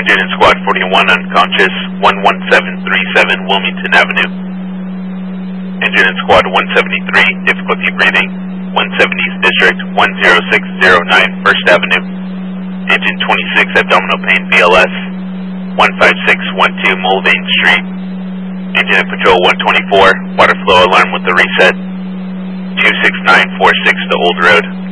Engine in Squad 41 unconscious, 11737 Wilmington Avenue. Engine in Squad 173, difficulty breathing, 170's District 10609 First Avenue. Engine 26, abdominal pain, BLS, 15612 Mulvane Street. Engine in Patrol 124, water flow alarm with the reset, 26946 to Old Road.